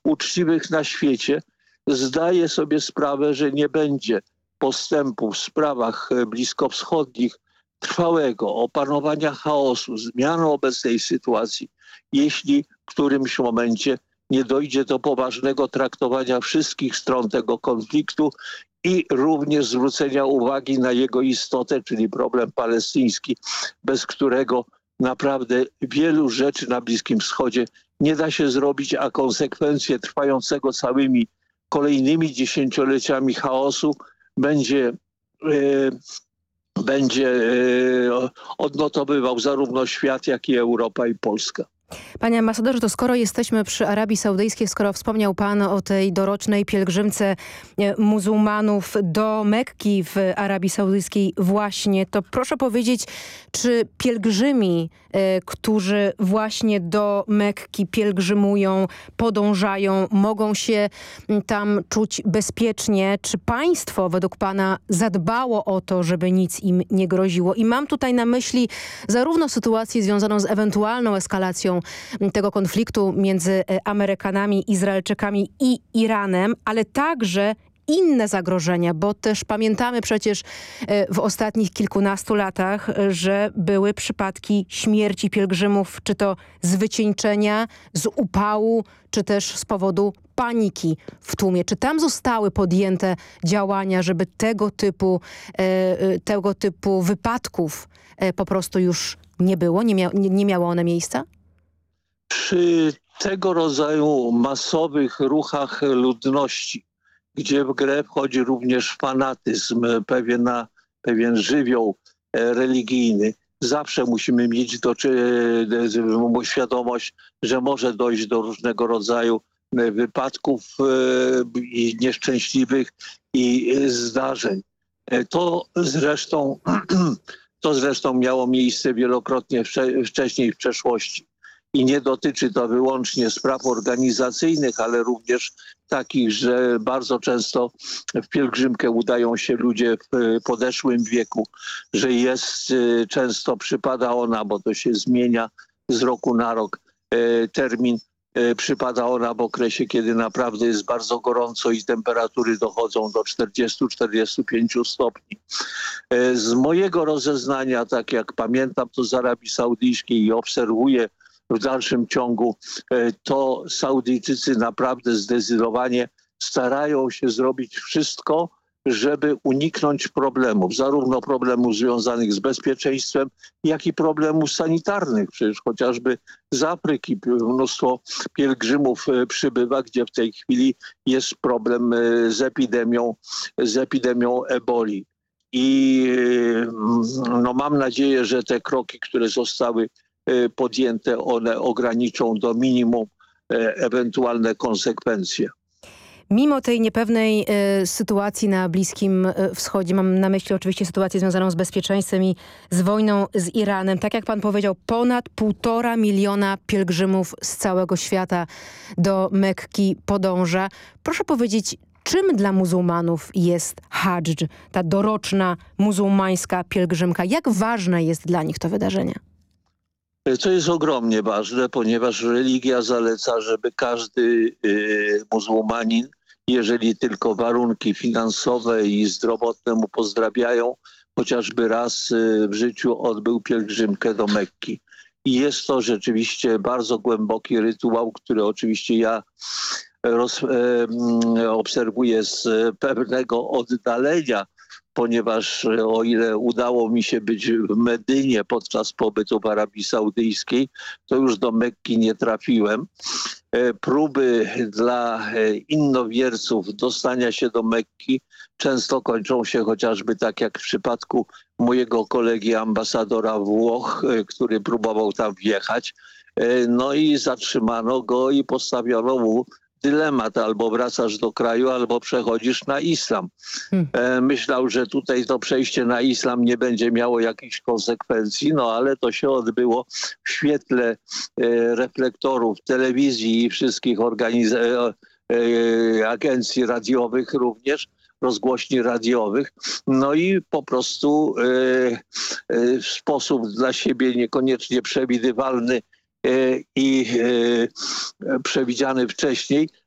uczciwych na świecie, zdaje sobie sprawę, że nie będzie postępu w sprawach bliskowschodnich, trwałego opanowania chaosu, zmiany obecnej sytuacji, jeśli w którymś momencie nie dojdzie do poważnego traktowania wszystkich stron tego konfliktu i również zwrócenia uwagi na jego istotę, czyli problem palestyński, bez którego naprawdę wielu rzeczy na Bliskim Wschodzie nie da się zrobić, a konsekwencje trwającego całymi kolejnymi dziesięcioleciami chaosu będzie odnotowywał zarówno świat, jak i Europa i Polska. Panie ambasadorze, to skoro jesteśmy przy Arabii Saudyjskiej, skoro wspomniał pan o tej dorocznej pielgrzymce muzułmanów do Mekki w Arabii Saudyjskiej właśnie, to proszę powiedzieć, czy pielgrzymi, którzy właśnie do Mekki pielgrzymują, podążają, mogą się tam czuć bezpiecznie? Czy państwo według pana zadbało o to, żeby nic im nie groziło? I mam tutaj na myśli zarówno sytuację związaną z ewentualną eskalacją tego konfliktu między Amerykanami, Izraelczykami i Iranem, ale także inne zagrożenia, bo też pamiętamy przecież w ostatnich kilkunastu latach, że były przypadki śmierci pielgrzymów, czy to z wycieńczenia, z upału, czy też z powodu paniki w tłumie. Czy tam zostały podjęte działania, żeby tego typu wypadków po prostu już nie było, nie miały one miejsca? Przy tego rodzaju masowych ruchach ludności, gdzie w grę wchodzi również fanatyzm, pewien żywioł religijny, zawsze musimy mieć świadomość, że może dojść do różnego rodzaju wypadków i nieszczęśliwych i zdarzeń. To zresztą miało miejsce wielokrotnie wcześniej w przeszłości. I nie dotyczy to wyłącznie spraw organizacyjnych, ale również takich, że bardzo często w pielgrzymkę udają się ludzie w podeszłym wieku, że często przypada ona, bo to się zmienia z roku na rok, termin, przypada ona w okresie, kiedy naprawdę jest bardzo gorąco i temperatury dochodzą do 40-45 stopni. Z mojego rozeznania, tak jak pamiętam to z Arabii Saudyjskiej i obserwuję w dalszym ciągu, to Saudyjczycy naprawdę zdecydowanie starają się zrobić wszystko, żeby uniknąć problemów, zarówno problemów związanych z bezpieczeństwem, jak i problemów sanitarnych. Przecież chociażby z Afryki mnóstwo pielgrzymów przybywa, gdzie w tej chwili jest problem z epidemią eboli. I mam nadzieję, że te kroki, które zostały podjęte, one ograniczą do minimum ewentualne konsekwencje. Mimo tej niepewnej sytuacji na Bliskim Wschodzie, mam na myśli oczywiście sytuację związaną z bezpieczeństwem i z wojną z Iranem, tak jak pan powiedział, ponad 1,5 miliona pielgrzymów z całego świata do Mekki podąża. Proszę powiedzieć, czym dla muzułmanów jest hadżdż, ta doroczna muzułmańska pielgrzymka? Jak ważne jest dla nich to wydarzenie? To jest ogromnie ważne, ponieważ religia zaleca, żeby każdy muzułmanin, jeżeli tylko warunki finansowe i zdrowotne mu pozdrawiają, chociażby raz w życiu odbył pielgrzymkę do Mekki. I jest to rzeczywiście bardzo głęboki rytuał, który oczywiście ja obserwuję z pewnego oddalenia, ponieważ o ile udało mi się być w Medynie podczas pobytu w Arabii Saudyjskiej, to już do Mekki nie trafiłem. Próby dla innowierców dostania się do Mekki często kończą się chociażby tak jak w przypadku mojego kolegi ambasadora Włoch, który próbował tam wjechać. No i zatrzymano go i postawiono mu dylemat: albo wracasz do kraju, albo przechodzisz na islam. Myślał, że tutaj to przejście na islam nie będzie miało jakichś konsekwencji, no ale to się odbyło w świetle reflektorów telewizji i wszystkich agencji radiowych również, rozgłośni radiowych. No i po prostu w sposób dla siebie niekoniecznie przewidywalny i przewidziany wcześniej,